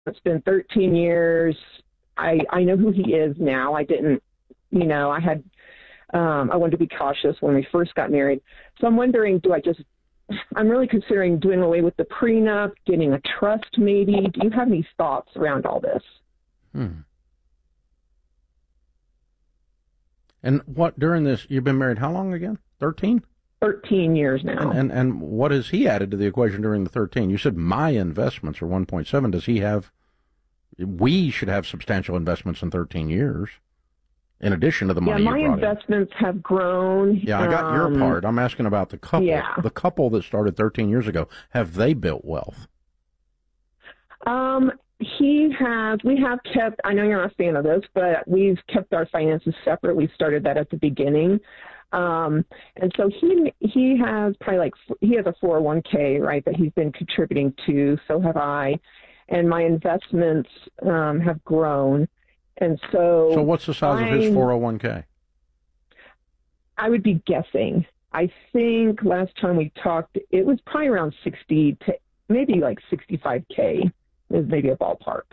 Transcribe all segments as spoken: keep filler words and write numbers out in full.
It's been thirteen years. I, I know who he is now. I didn't, you know, I had, um, I wanted to be cautious when we first got married. So I'm wondering, do I just, I'm really considering doing away with the prenup, getting a trust maybe. Do you have any thoughts around all this? Hmm. And what, during this, you've been married how long again? thirteen? thirteen years now. And, and and what has he added to the equation during the thirteen? You said my investments are one point seven. Does he have, we should have substantial investments in thirteen years, in addition to the money yeah, you brought in. my investments have grown. Yeah, I got um, your part. I'm asking about the couple. Yeah. The couple that started thirteen years ago, have they built wealth? Um, he has, we have kept, I know you're not a fan of this, but we've kept our finances separate. We started that at the beginning. Um, and so he, he has probably like, he has a four oh one k, right, that he's been contributing to. So have I. And my investments, um, have grown. And so. So what's the size I'm, of his four oh one k? I would be guessing. I think last time we talked, it was probably around sixty to maybe like sixty-five k is maybe a ballpark.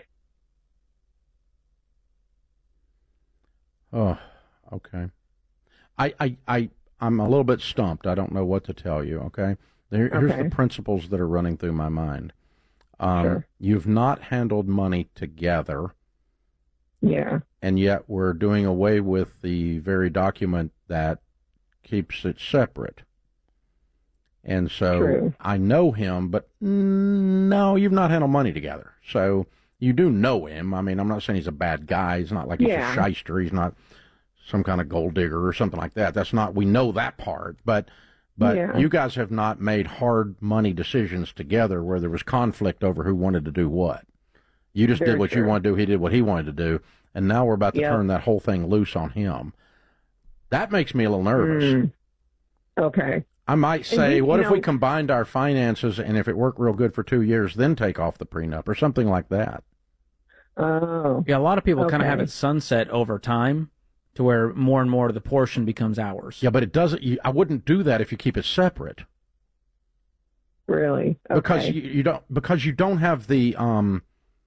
Oh, okay. I, I, I, I'm a little bit stumped. I don't know what to tell you, okay? There, here's Okay. the principles that are running through my mind. Um, Sure. You've not handled money together, Yeah. and yet we're doing away with the very document that keeps it separate. And so True. I know him, but mm, no, you've not handled money together. So you do know him. I mean, I'm not saying he's a bad guy. He's not like he's Yeah. a shyster. He's not some kind of gold digger or something like that. That's not, we know that part. But but Yeah. you guys have not made hard money decisions together where there was conflict over who wanted to do what. You just Very did what true. you wanted to do. He did what he wanted to do. And now we're about to Yep. turn that whole thing loose on him. That makes me a little nervous. Mm. Okay. I might say, he- what you if we know- combined our finances, and if it worked real good for two years, then take off the prenup or something like that? Oh. Yeah, a lot of people kind of Okay. have it sunset over time to where more and more of the portion becomes ours. Yeah, but it doesn't. You, I wouldn't do that if you keep it separate, Really? Okay. because you, you don't because you don't have the um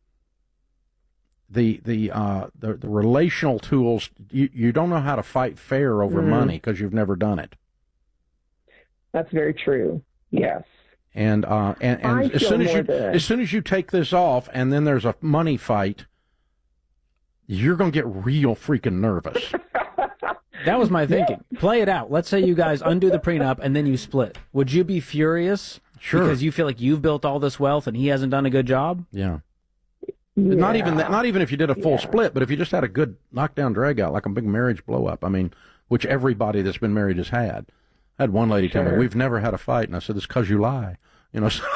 the the uh the, the relational tools. You you don't know how to fight fair over Mhm. money because you've never done it. That's very true. Yes. And uh and, I and as feel soon as more you the- as soon as you take this off, and then there's a money fight, you're gonna get real freaking nervous. That was my thinking. Play it out. Let's say you guys undo the prenup and then you split. Would you be furious Sure. because you feel like you've built all this wealth and he hasn't done a good job? Yeah. Yeah. Not even that. Not even if you did a full Yeah. split, but if you just had a good knockdown drag out, like a big marriage blow up. I mean, which everybody that's been married has had. I had one lady tell me, Sure. "We've never had a fight," and I said, "It's because you lie." You know. So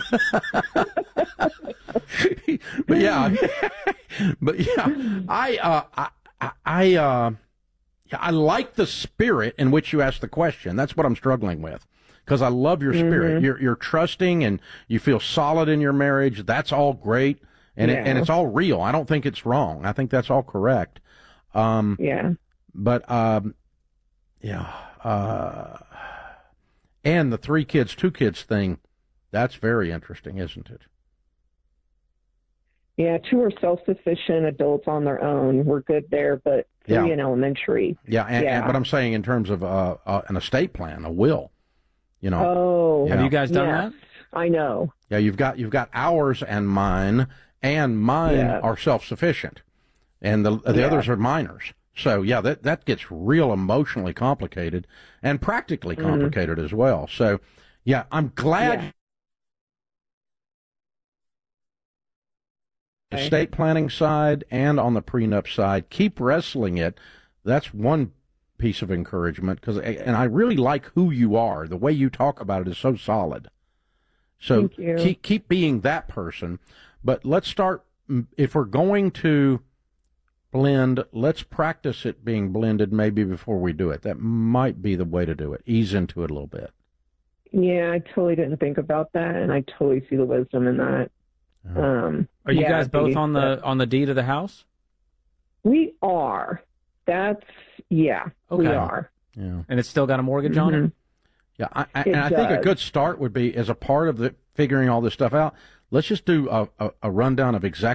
but yeah, but yeah, I uh, I I I, uh, yeah, I like the spirit in which you asked the question. That's what I'm struggling with. Because I love your spirit. Mhm. You're you're trusting and you feel solid in your marriage. That's all great, and it, Yeah. and it's all real. I don't think it's wrong. I think that's all correct. Um, Yeah. but um, yeah, uh, and the three kids, two kids thing, that's very interesting, isn't it? Yeah. Two are self-sufficient adults on their own. We're good there, but three Yeah. in elementary. Yeah, and, Yeah. and but I'm saying in terms of uh, uh, an estate plan, a will. You know, Oh. Yeah. Have you guys done yes. I know. yeah, you've got you've got ours and mine, and mine Yeah. are self-sufficient, and the the Yeah. others are minors. So yeah, that that gets real emotionally complicated and practically Mm-hmm. complicated as well. So yeah, I'm glad. Yeah. The estate planning side and on the prenup side, keep wrestling it. That's one piece of encouragement, because and I really like who you are. The way you talk about it is so solid. So Thank you. keep keep being that person. But let's start. If we're going to blend, let's practice it being blended maybe before we do it. That might be the way to do it. Ease into it a little bit. Yeah, I totally didn't think about that, and I totally see the wisdom in that. Uh-huh. Um, Are you yeah, guys both the- on the on the deed of the house? We are. That's yeah. We Okay. are. Yeah. And it's still got a mortgage on it? Mhm. Yeah, I, I, It and I think a does. good start would be, as a part of the figuring all this stuff out, let's just do a, a, a rundown of exactly